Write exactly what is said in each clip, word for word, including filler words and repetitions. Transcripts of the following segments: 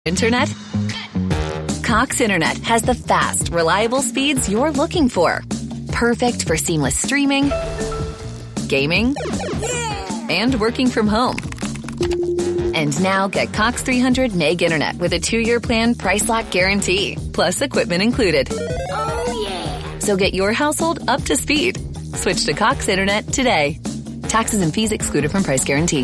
Internet? Cox Internet has the fast, reliable speeds you're looking for. Perfect for seamless streaming, gaming, and working from home. And now get Cox three hundred meg internet with a two-year plan price lock guarantee, plus equipment included. Oh, yeah. So get your household up to speed. Switch to Cox Internet today. Taxes and fees excluded from price guarantee.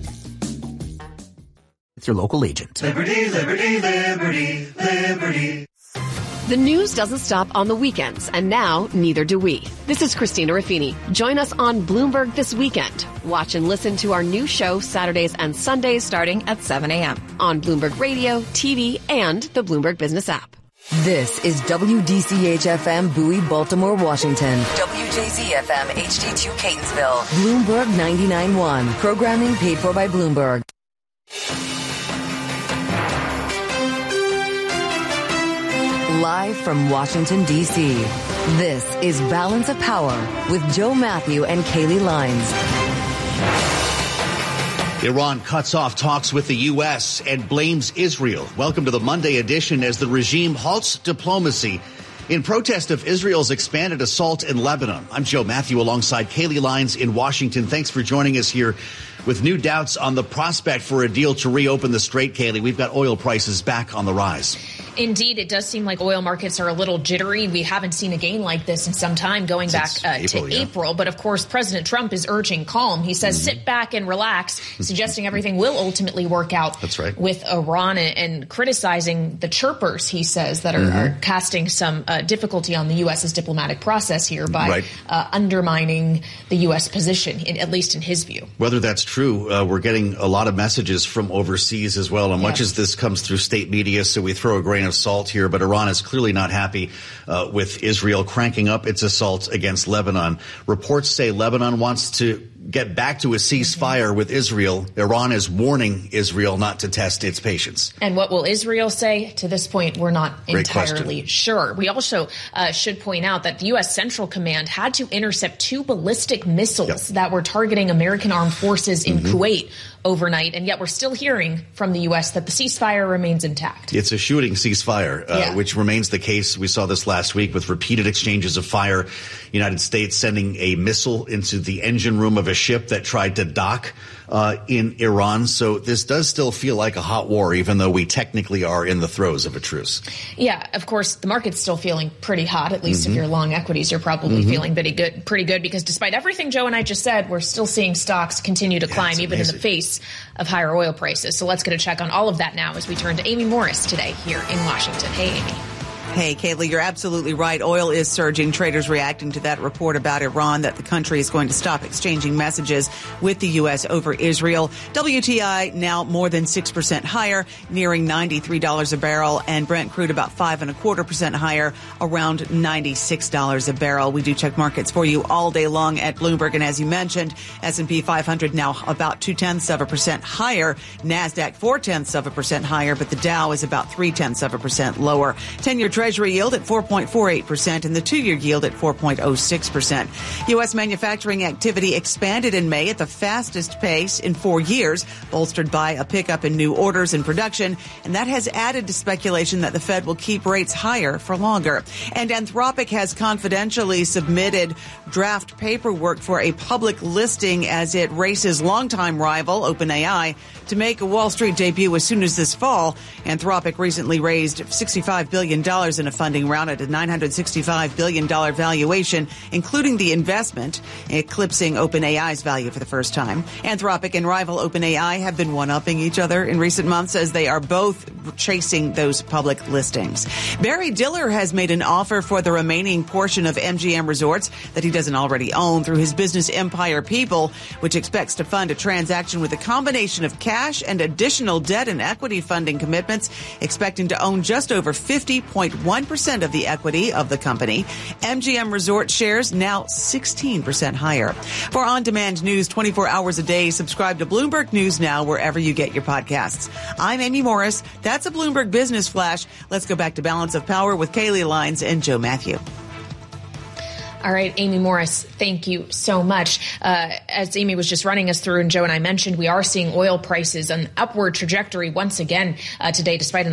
It's your local agent. Liberty, liberty, liberty, liberty. The news doesn't stop on the weekends, and now neither do we. This is Christina Ruffini. Join us on Bloomberg This Weekend. Watch and listen to our new show Saturdays and Sundays starting at seven a.m. on Bloomberg Radio, T V, and the Bloomberg Business app. This is W D C H F M Bowie, Baltimore, Washington. W J Z F M H D two Catonsville. Bloomberg ninety-nine point one. Programming paid for by Bloomberg. Live from Washington, D C, this is Balance of Power with Joe Matthew and Kaylee Lines. Iran cuts off talks with the U S and blames Israel. Welcome to the Monday edition as the regime halts diplomacy in protest of Israel's expanded assault in Lebanon. I'm Joe Matthew alongside Kaylee Lines in Washington. Thanks for joining us here with new doubts on the prospect for a deal to reopen the strait, Kaylee. We've got oil prices back on the rise. Indeed, it does seem like oil markets are a little jittery. We haven't seen a gain like this in some time, going Since back uh, April, to yeah. April. But of course, President Trump is urging calm. He says, mm-hmm. sit back and relax, suggesting everything will ultimately work out That's right. with Iran, and, and criticizing the chirpers, he says, that are, mm-hmm. are casting some uh, difficulty on the U S's diplomatic process here by right. uh, undermining the U S position, in, at least in his view. Whether that's true, uh, we're getting a lot of messages from overseas as well. And much yes. as this comes through state media, so we throw a grain of salt here, but Iran is clearly not happy uh, with Israel cranking up its assault against Lebanon. Reports say Lebanon wants to get back to a ceasefire mm-hmm. with Israel. Iran is warning Israel not to test its patience. And what will Israel say? To this point, we're not Great entirely question. sure. We also uh, should point out that the U S. Central Command had to intercept two ballistic missiles yep. that were targeting American armed forces in mm-hmm. Kuwait overnight, and yet we're still hearing from the U S that the ceasefire remains intact. It's a shooting ceasefire, uh, yeah. which remains the case. We saw this last week with repeated exchanges of fire. United States sending a missile into the engine room of a ship that tried to dock uh, in Iran. So this does still feel like a hot war, even though we technically are in the throes of a truce. Yeah, of course, the market's still feeling pretty hot. At least mm-hmm. if you're long equities, you're probably mm-hmm. feeling pretty good, pretty good, because despite everything Joe and I just said, we're still seeing stocks continue to yeah, climb, even amazing. in the face of higher oil prices. So let's get a check on all of that now as we turn to Amy Morris today here in Washington. Hey, Amy. Hey, Kaylee, you're absolutely right. Oil is surging. Traders reacting to that report about Iran that the country is going to stop exchanging messages with the U S over Israel. W T I now more than six percent higher, nearing ninety-three dollars a barrel, and Brent crude about five and a quarter percent higher, around ninety-six dollars a barrel. We do check markets for you all day long at Bloomberg, and as you mentioned, S and P five hundred now about two tenths of a percent higher, NASDAQ four tenths of a percent higher, but the Dow is about three tenths of a percent lower. ten-year Treasury yield at four point four eight percent and the two-year yield at four point oh six percent. U S manufacturing activity expanded in May at the fastest pace in four years, bolstered by a pickup in new orders and production, and that has added to speculation that the Fed will keep rates higher for longer. And Anthropic has confidentially submitted draft paperwork for a public listing as it races longtime rival OpenAI to make a Wall Street debut as soon as this fall. Anthropic recently raised sixty-five billion dollars in a funding round at a nine hundred sixty-five billion dollars valuation, including the investment, eclipsing OpenAI's value for the first time. Anthropic and rival OpenAI have been one-upping each other in recent months as they are both chasing those public listings. Barry Diller has made an offer for the remaining portion of M G M Resorts that he doesn't already own through his business Empire People, which expects to fund a transaction with a combination of cash and additional debt and equity funding commitments, expecting to own just over fifty point one percent of the equity of the company. M G M Resort shares now sixteen percent higher. For on-demand news twenty-four hours a day, subscribe to Bloomberg News Now wherever you get your podcasts. I'm Amy Morris. That's a Bloomberg Business Flash. Let's go back to Balance of Power with Kaylee Lines and Joe Matthew. All right, Amy Morris, thank you so much. Uh, as Amy was just running us through, and Joe and I mentioned, we are seeing oil prices on upward trajectory once again uh, today, despite an